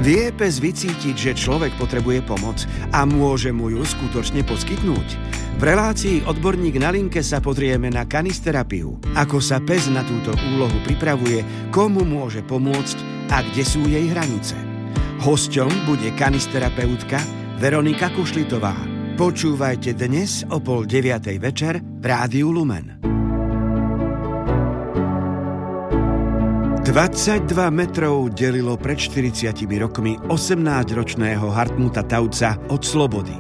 Vie pes vycítiť, že človek potrebuje pomoc a môže mu ju skutočne poskytnúť? V relácii Odborník na linke sa pozrieme na kanisterapiu, ako sa pes na túto úlohu pripravuje, komu môže pomôcť a kde sú jej hranice. Hosťom bude kanisterapeutka Veronika Kušlitová. Počúvajte dnes o 8:30 večer v Rádiu Lumen. 22 metrov delilo pred 40 rokmi 18-ročného Hartmuta Tauca od slobody.